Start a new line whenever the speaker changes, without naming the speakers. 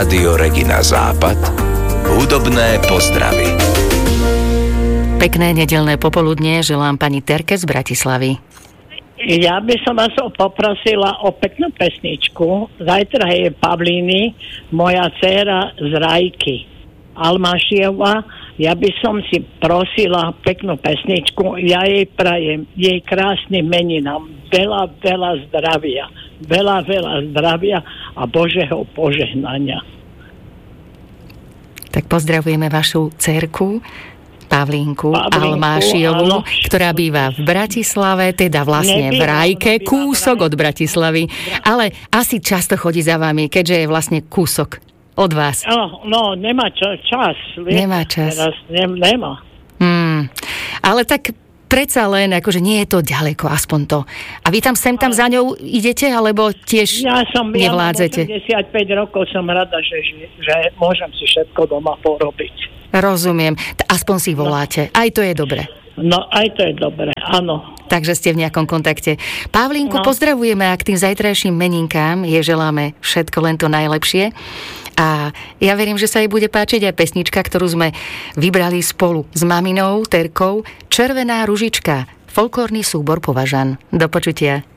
Radio Regina Západ. Hudobné pozdravy.
Pekné nedeľné popoludnie želám pani Terke z Bratislavy.
Ja by som vás poprosila o peknú pesničku. Zajtra je Pavlíny, moja dcéra z Rajky, Almášieva. Ja by som si prosila peknú pesničku. Ja jej prajem, jej krásnym meninám. Veľa zdravia. Veľa zdravia a Božieho požehnania.
Tak pozdravujeme vašu dcérku Pavlínku Almášiovú, ktorá býva v Bratislave, teda vlastne v Rajke, kúsok od Bratislavy, ale asi často chodí za vami, keďže je vlastne kúsok od vás.
No, nemá čas.
Nemá čas.
Teraz nemá.
Ale tak predsa len, akože nie je to ďaleko, aspoň to. A vy tam sem tam za ňou idete, alebo tiež nevládzete?
Ja mám 85 rokov, som rada, že môžem si všetko doma porobiť.
Rozumiem. Aspoň si voláte. Aj to je dobre.
No, aj to je dobre, áno.
Takže ste v nejakom kontakte. Pavlínku pozdravujeme a k tým zajtrajším meninkám je želáme všetko len to najlepšie. A ja verím, že sa jej bude páčiť aj pesnička, ktorú sme vybrali spolu s maminou Terkou. Červená ružička, folklórny súbor Považan. Do počutia.